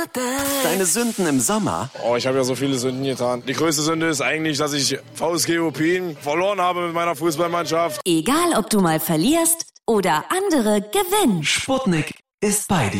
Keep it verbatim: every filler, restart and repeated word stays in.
Deine Sünden im Sommer? Oh, ich habe ja so viele Sünden getan. Die größte Sünde ist eigentlich, dass ich V S G Opin verloren habe mit meiner Fußballmannschaft. Egal, ob du mal verlierst oder andere gewinnen. Sputnik ist bei dir.